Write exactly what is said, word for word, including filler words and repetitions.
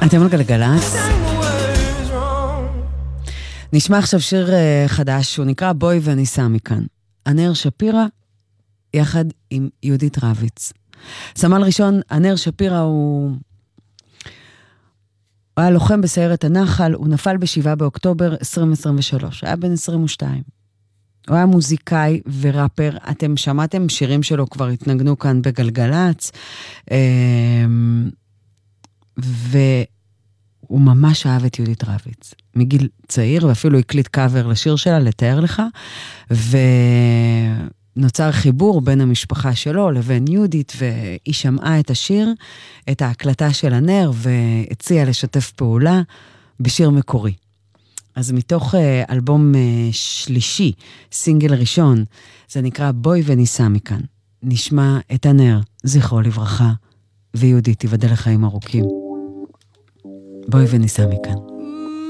אתם על גלגלצ. נשמע עכשיו שיר חדש, הוא נקרא בואי וניסע מכאן. ענר שפירא, יחד עם יהודית רביץ. סמל ראשון, ענר שפירא הוא... הוא היה לוחם בסיירת הנחל, הוא נפל בשבעה באוקטובר עשרים עשרים ושלוש, היה בן עשרים ושתיים. הוא היה מוזיקאי וראפר, אתם שמעתם שירים שלו כבר התנגנו כאן בגלגלצ, והוא ממש אהב את יהודית רביץ, מגיל צעיר, ואפילו הקליט קאבר לשיר שלה, לתאר לך, ונוצר חיבור בין המשפחה שלו לבין יהודית, והיא שמעה את השיר, את ההקלטה של ענר, והציעה לשתף פעולה בשיר מקורי. אז מתוך אלבום שלישי, סינגל ראשון, זה נקרא בואי וניסע מכאן. נשמע את ענר, זכרו לברכה, ויהודית תיבדל לחיים ארוכים. בואי וניסע מכאן.